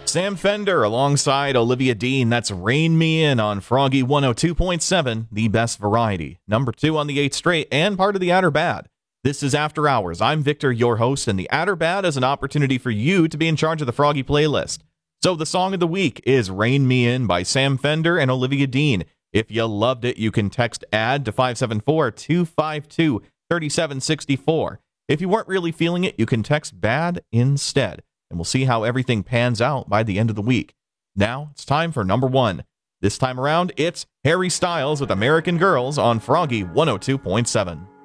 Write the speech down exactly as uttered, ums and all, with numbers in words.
Sam Fender alongside Olivia Dean. That's Rain Me In on Froggy one oh two point seven, the best variety. Number two on the eighth straight and part of the Adder Bad. This is After Hours. I'm Victor, your host, and the Adder Bad is an opportunity for you to be in charge of the Froggy playlist. So the song of the week is Rain Me In by Sam Fender and Olivia Dean. If you loved it, you can text ADD to five seven four, two five two, three seven six four. If you weren't really feeling it, you can text BAD instead. And we'll see how everything pans out by the end of the week. Now, it's time for number one. This time around, it's Harry Styles with American Girls on Froggy one oh two point seven.